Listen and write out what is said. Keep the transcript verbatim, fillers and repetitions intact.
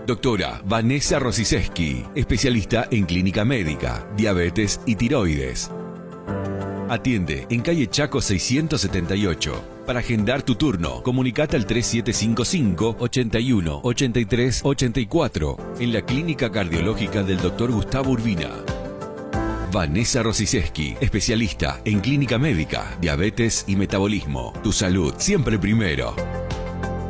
Doctora Vanessa Rosiszewski, especialista en clínica médica, diabetes y tiroides. Atiende en calle Chaco seiscientos setenta y ocho. Para agendar tu turno, comunicate al tres siete cinco cinco, ochenta y uno, ochenta y tres, ochenta y cuatro en la Clínica Cardiológica del doctor Gustavo Urbina. Vanessa Rosiszewski, especialista en clínica médica, diabetes y metabolismo. Tu salud siempre primero.